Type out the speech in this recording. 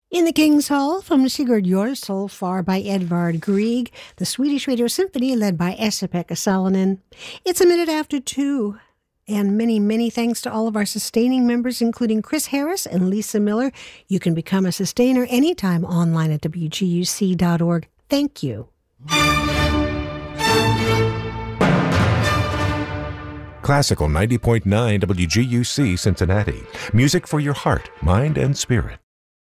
In the King's Hall from Sigurd Jorsalfar by Edvard Grieg, the Swedish Radio Symphony led by Esa-Pekka Salonen. It's a minute after 2. And many, many thanks to all of our sustaining members, including Chris Harris and Lisa Miller. You can become a sustainer anytime online at WGUC.org. Thank you. Classical 90.9 WGUC Cincinnati. Music for your heart, mind, and spirit.